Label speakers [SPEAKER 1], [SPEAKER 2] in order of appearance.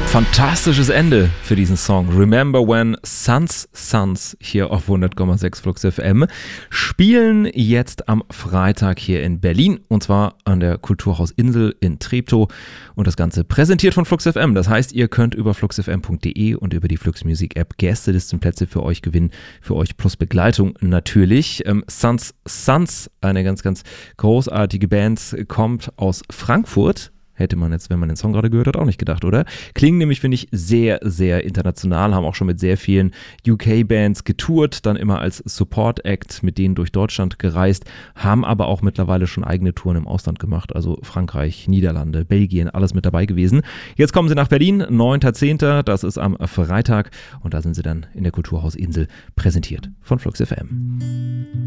[SPEAKER 1] Fantastisches Ende für diesen Song. Remember When Suns hier auf 100,6 Flux FM spielen jetzt am Freitag hier in Berlin und zwar an der Kulturhaus Insel in Treptow und das Ganze präsentiert von Flux FM. Das heißt, ihr könnt über fluxfm.de und über die Flux Music App Gästelistenplätze für euch gewinnen, für euch plus Begleitung natürlich. Suns, eine ganz, ganz großartige Band, kommt aus Frankfurt. Hätte man jetzt, wenn man den Song gerade gehört hat, auch nicht gedacht, oder? Klingen nämlich, finde ich, sehr, sehr international, haben auch schon mit sehr vielen UK-Bands getourt, dann immer als Support-Act mit denen durch Deutschland gereist, haben aber auch mittlerweile schon eigene Touren im Ausland gemacht, also Frankreich, Niederlande, Belgien, alles mit dabei gewesen. Jetzt kommen sie nach Berlin, 9.10., das ist am Freitag und da sind sie dann in der Kulturhaus Insel präsentiert von Flux FM.